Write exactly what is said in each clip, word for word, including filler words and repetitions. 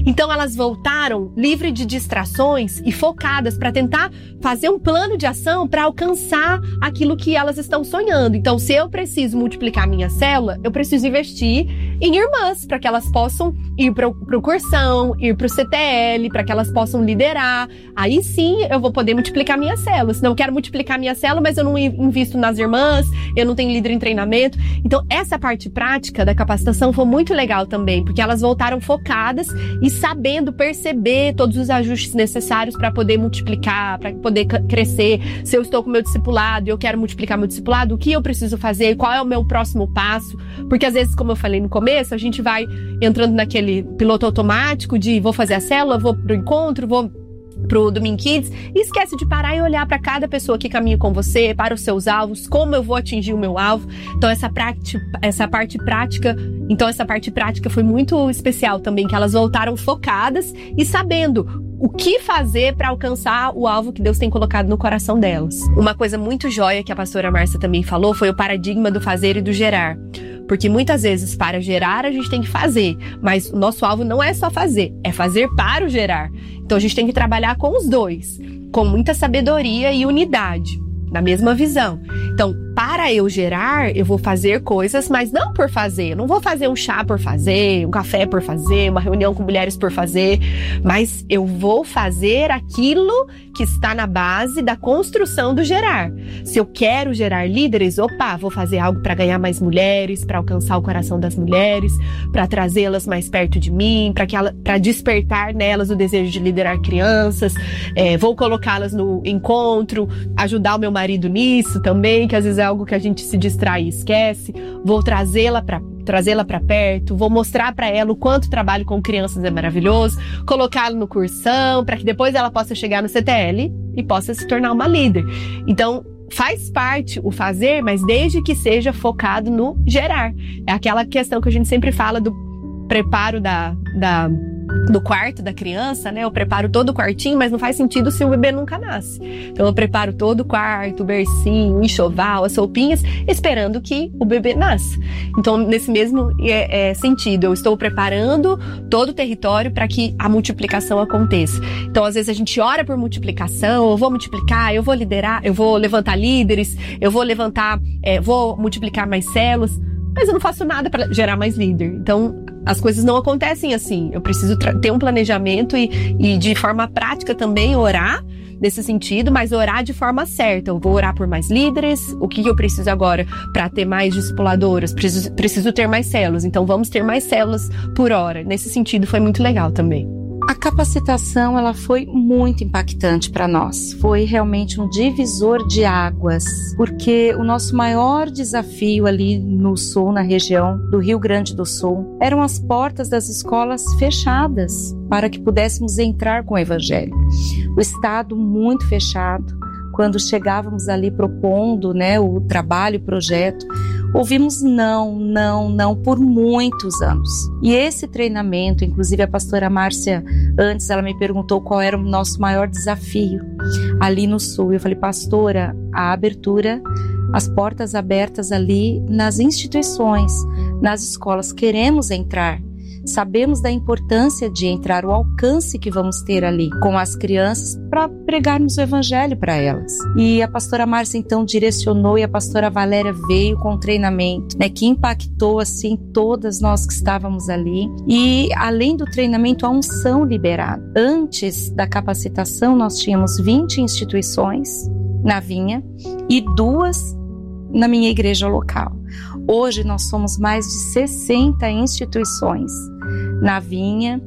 Então elas voltaram livre de distrações e focadas para tentar fazer um plano de ação para alcançar aquilo que elas estão sonhando. Então, se eu preciso multiplicar minha célula, eu preciso investir em irmãs para que elas possam ir para o cursão, ir para o C T L, para que elas possam liderar. Aí sim eu vou poder multiplicar minha célula. Senão eu quero multiplicar minha célula, mas eu não invisto nas irmãs, eu não tenho líder em treinamento. Então, essa parte prática da capacitação foi muito legal também, porque elas voltaram focadas e sabendo perceber todos os ajustes necessários para poder multiplicar, para poder crescer. Se eu estou com meu discipulado e eu quero multiplicar meu discipulado, o que eu preciso fazer? Qual é o meu próximo passo? Porque às vezes, como eu falei no começo, a gente vai entrando naquele piloto automático de vou fazer a célula, vou pro encontro, vou pro Domingo Kids, e esquece de parar e olhar para cada pessoa que caminha com você, para os seus alvos, como eu vou atingir o meu alvo. Então essa, prática, essa parte prática, então essa parte prática foi muito especial também, que elas voltaram focadas e sabendo o que fazer para alcançar o alvo que Deus tem colocado no coração delas. Uma coisa muito joia que a pastora Márcia também falou foi o paradigma do fazer e do gerar. Porque muitas vezes, para gerar, a gente tem que fazer. Mas o nosso alvo não é só fazer, é fazer para o gerar. Então a gente tem que trabalhar com os dois, com muita sabedoria e unidade, na mesma visão. Então, para eu gerar, eu vou fazer coisas, mas não por fazer. Eu não vou fazer um chá por fazer, um café por fazer, uma reunião com mulheres por fazer, mas eu vou fazer aquilo que está na base da construção do gerar. Se eu quero gerar líderes, opa, vou fazer algo para ganhar mais mulheres, para alcançar o coração das mulheres, para trazê-las mais perto de mim, para que ela, para despertar nelas o desejo de liderar crianças. É, vou colocá-las no encontro, ajudar o meu marido nisso também, que às vezes é algo que a gente se distrai e esquece. Vou trazê-la para trazê-la para perto, vou mostrar para ela o quanto trabalho com crianças é maravilhoso, colocá-la no cursão, para que depois ela possa chegar no C T L e possa se tornar uma líder. Então, faz parte o fazer, mas desde que seja focado no gerar. É aquela questão que a gente sempre fala do preparo da... da do quarto da criança, né? Eu preparo todo o quartinho, mas não faz sentido se o bebê nunca nasce. Então eu preparo todo o quarto, o bercinho, o enxoval, as roupinhas, esperando que o bebê nasça. Então, nesse mesmo é, é, sentido, eu estou preparando todo o território para que a multiplicação aconteça. Então, às vezes a gente ora por multiplicação, eu vou multiplicar, eu vou liderar, eu vou levantar líderes, eu vou levantar, é, vou multiplicar mais células, mas eu não faço nada para gerar mais líder. Então, as coisas não acontecem assim. Eu preciso ter um planejamento e, e de forma prática também orar nesse sentido, mas orar de forma certa. Eu vou orar por mais líderes. O que eu preciso agora para ter mais discipuladoras? Preciso, preciso ter mais células. Então vamos ter mais células por hora. Nesse sentido foi muito legal também. A capacitação, ela foi muito impactante para nós. Foi realmente um divisor de águas, porque o nosso maior desafio ali no sul, na região do Rio Grande do Sul, eram as portas das escolas fechadas para que pudéssemos entrar com o Evangelho. O estado muito fechado. Quando chegávamos ali propondo, né, o trabalho, o projeto, ouvimos não, não, não por muitos anos. E esse treinamento, inclusive a pastora Márcia, antes ela me perguntou qual era o nosso maior desafio ali no sul. Eu falei, pastora, a abertura, as portas abertas ali nas instituições, nas escolas, queremos entrar. Sabemos da importância de entrar, o alcance que vamos ter ali com as crianças para pregarmos o Evangelho para elas. E a pastora Márcia então direcionou e a pastora Valéria veio com um treinamento, né, que impactou assim todas nós que estávamos ali. E além do treinamento, a unção liberada. Antes da capacitação, nós tínhamos vinte instituições na Vinha e duas na minha igreja local. Hoje nós somos mais de sessenta instituições na Vinha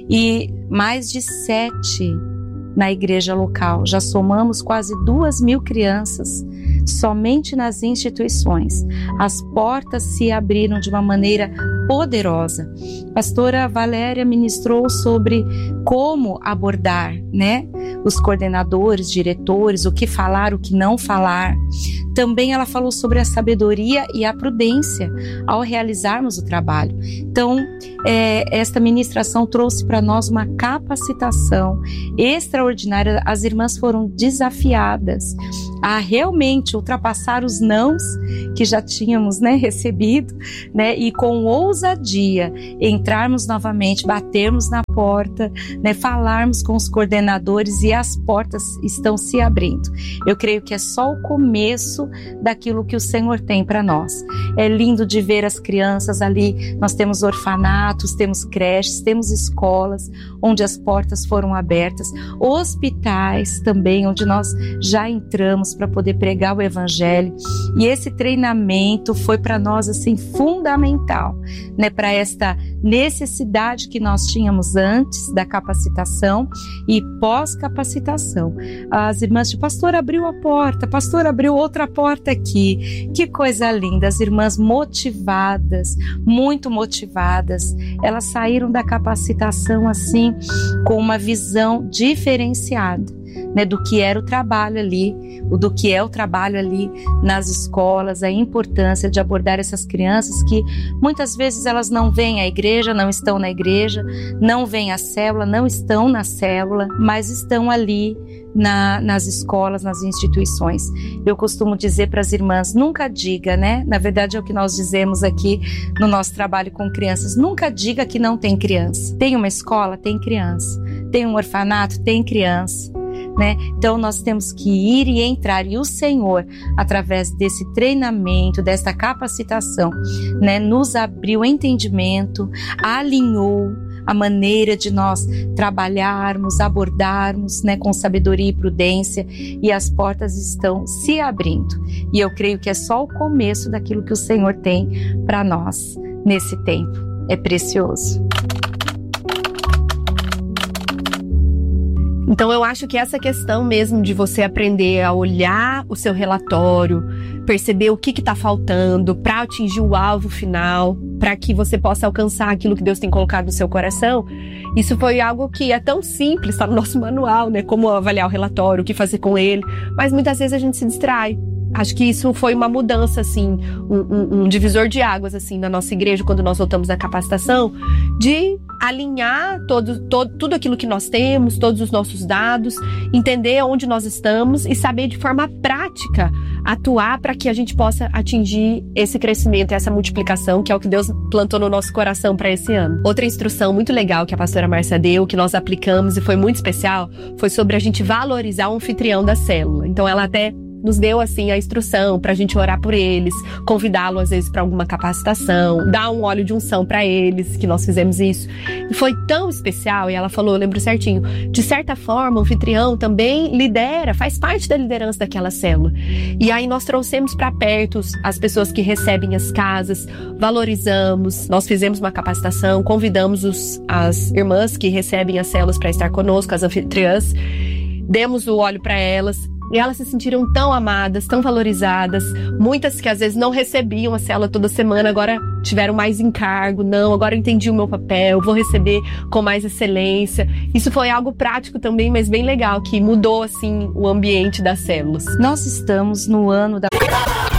e mais de sete na igreja local. Já somamos quase duas mil crianças somente nas instituições. As portas se abriram de uma maneira poderosa. A pastora Valéria ministrou sobre como abordar, né, os coordenadores, diretores, o que falar, o que não falar. Também ela falou sobre a sabedoria e a prudência ao realizarmos o trabalho. Então, é, esta ministração trouxe para nós uma capacitação extraordinária. As irmãs foram desafiadas a realmente ultrapassar os nãos que já tínhamos, né, recebido, né, e com ousadia entrarmos novamente, batermos na porta, né, falarmos com os coordenadores e as portas estão se abrindo. Eu creio que é só o começo daquilo que o Senhor tem para nós. É lindo de ver as crianças ali, nós temos orfanatos, temos creches, temos escolas onde as portas foram abertas, hospitais também, onde nós já entramos para poder pregar o Evangelho. E esse treinamento foi para nós assim fundamental, né, para esta necessidade que nós tínhamos antes da capacitação e pós-capacitação. As irmãs de pastor abriu a porta, pastor abriu outra porta aqui. Que coisa linda, as irmãs motivadas, muito motivadas. Elas saíram da capacitação assim com uma visão diferenciada, né, do que era o trabalho ali, do que é o trabalho ali nas escolas, a importância de abordar essas crianças que muitas vezes elas não vêm à igreja, não estão na igreja, não vêm à célula, não estão na célula, mas estão ali na, nas escolas, nas instituições. Eu costumo dizer para as irmãs, nunca diga, né? Na verdade é o que nós dizemos aqui no nosso trabalho com crianças, nunca diga que não tem criança. Tem uma escola? Tem criança. Tem um orfanato? Tem criança. Né? Então nós temos que ir e entrar, e o Senhor, através desse treinamento, desta capacitação, né, nos abriu entendimento, alinhou a maneira de nós trabalharmos, abordarmos, né, com sabedoria e prudência, e as portas estão se abrindo. E eu creio que é só o começo daquilo que o Senhor tem para nós nesse tempo. É precioso. Então eu acho que essa questão mesmo de você aprender a olhar o seu relatório, perceber o que está faltando para atingir o alvo final, para que você possa alcançar aquilo que Deus tem colocado no seu coração, isso foi algo que é tão simples, está no nosso manual, né? Como avaliar o relatório, o que fazer com ele, mas muitas vezes a gente se distrai. Acho que isso foi uma mudança, assim, um, um, um divisor de águas, assim, na nossa igreja, quando nós voltamos à capacitação, de alinhar todo, todo, tudo aquilo que nós temos, todos os nossos dados, entender onde nós estamos e saber de forma prática atuar para que a gente possa atingir esse crescimento, essa multiplicação, que é o que Deus plantou no nosso coração para esse ano. Outra instrução muito legal que a pastora Márcia deu, que nós aplicamos e foi muito especial, foi sobre a gente valorizar o anfitrião da célula. Então ela até nos deu assim a instrução para a gente orar por eles, convidá-lo às vezes para alguma capacitação, dar um óleo de unção para eles, que nós fizemos isso. E foi tão especial, e ela falou, eu lembro certinho, de certa forma o anfitrião também lidera, faz parte da liderança daquela célula. E aí nós trouxemos para perto as pessoas que recebem as casas, valorizamos, nós fizemos uma capacitação, convidamos os, as irmãs que recebem as células para estar conosco, as anfitriãs, demos o óleo para elas. E elas se sentiram tão amadas, tão valorizadas. Muitas que às vezes não recebiam a célula toda semana, agora tiveram mais encargo. Não, agora eu entendi o meu papel, vou receber com mais excelência. Isso foi algo prático também, mas bem legal, que mudou assim o ambiente das células. Nós estamos no ano da